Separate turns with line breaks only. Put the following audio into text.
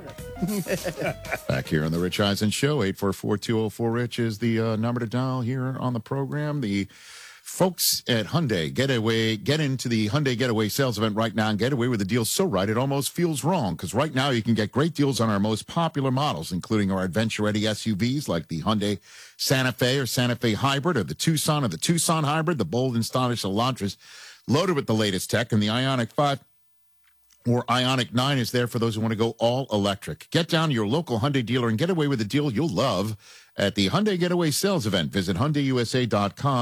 Back here on the Rich Eisen Show, 844-204-RICH is the number to dial here on the program. The folks at Hyundai get into the Hyundai Getaway sales event right now and get away with a deal so right it almost feels wrong, because right now you can get great deals on our most popular models, including our adventure-ready SUVs like the Hyundai Santa Fe or Santa Fe Hybrid, or the Tucson Hybrid, the bold and stylish Elantras, loaded with the latest tech, and the Ioniq 5 or Ioniq 9 is there for those who want to go all electric. Get down to your local Hyundai dealer and get away with a deal you'll love at the Hyundai Getaway sales event. Visit HyundaiUSA.com.